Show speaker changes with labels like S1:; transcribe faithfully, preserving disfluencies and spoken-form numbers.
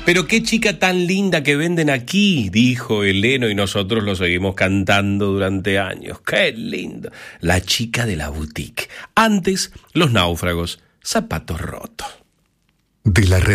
S1: Pero qué chica tan linda que venden aquí, dijo Eleno, y nosotros lo seguimos cantando durante años. Qué lindo. La chica de la boutique. Antes, los náufragos, zapatos rotos.
S2: De la